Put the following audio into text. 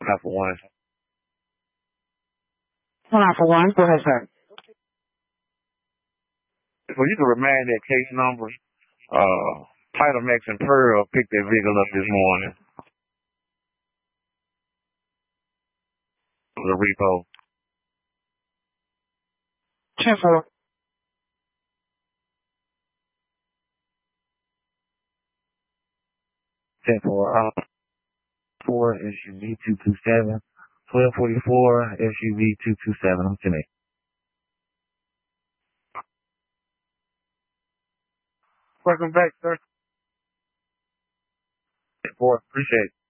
Not for one. Not for one. Go ahead, sir. Well, you can remind that case number. Title Max and Pearl picked that vehicle up this morning. The repo. 10-4. 10-4. 4 SUV 227. 1244 SUV 227. I'm 10-8. Welcome back, sir. 4. Appreciate it.